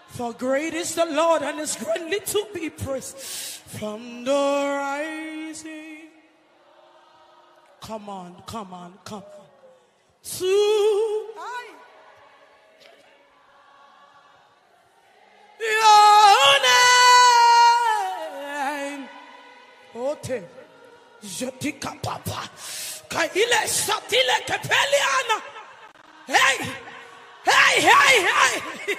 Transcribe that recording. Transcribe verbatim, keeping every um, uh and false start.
For great is the Lord and is greatly to be praised. From the rising. Come on, come on, come on. To I. Your name. Ote. Jetika papa. Kaile satile kepeliana. Hey. Hey, hey, hey.